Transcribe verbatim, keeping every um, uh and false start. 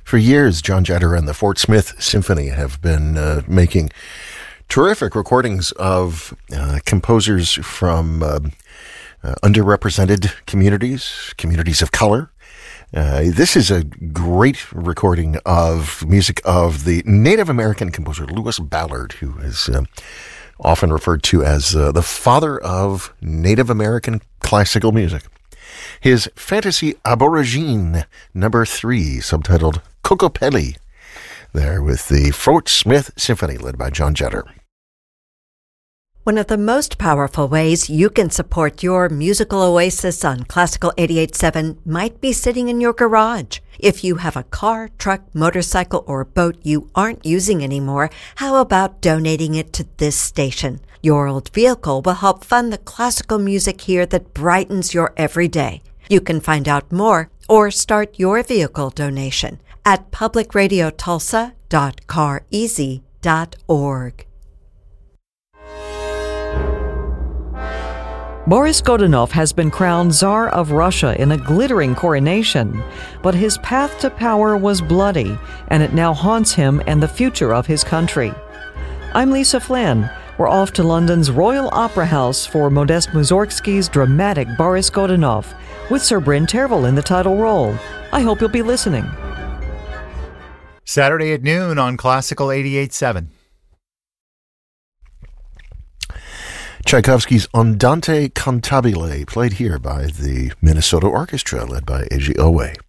For years, John Jetter and the Fort Smith Symphony have been uh, making terrific recordings of uh, composers from uh, uh, underrepresented communities, communities of color. Uh, this is a great recording of music of the Native American composer Lewis Ballard, who is uh, often referred to as uh, the father of Native American classical music. His Fantasy Aborigine number three, subtitled Kokopelli, there with the Fort Smith Symphony led by John Jetter. One of the most powerful ways you can support your musical oasis on Classical eighty-eight point seven might be sitting in your garage. If you have a car, truck, motorcycle, or boat you aren't using anymore, how about donating it to this station? Your old vehicle will help fund the classical music here that brightens your everyday. You can find out more or start your vehicle donation at public radio tulsa dot car easy dot org. Boris Godunov has been crowned Tsar of Russia in a glittering coronation, but his path to power was bloody, and it now haunts him and the future of his country. I'm Lisa Flynn. We're off to London's Royal Opera House for Modest Mussorgsky's dramatic Boris Godunov, with Sir Bryn Tervel in the title role. I hope you'll be listening. Saturday at noon on Classical eighty-eight point seven. Tchaikovsky's Andante Cantabile, played here by the Minnesota Orchestra, led by Eiji Owe.